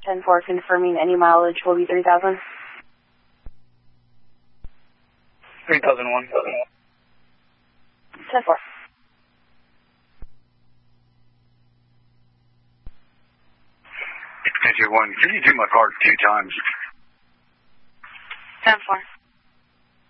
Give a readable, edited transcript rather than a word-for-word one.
10-4 confirming any mileage will be 3,000. 3001. 10-4. One, can you do my part 2 times? 10-4.